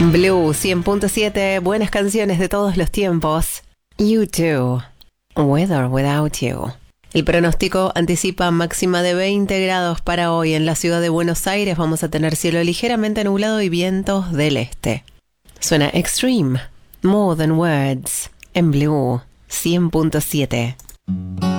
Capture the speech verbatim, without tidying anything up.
Blue cien punto siete, buenas canciones de todos los tiempos. You Too, With or Without You. El pronóstico anticipa máxima de veinte grados para hoy en la ciudad de Buenos Aires. Vamos a tener cielo ligeramente nublado y vientos del este. Suena Extreme, More Than Words, en Blue cien punto siete.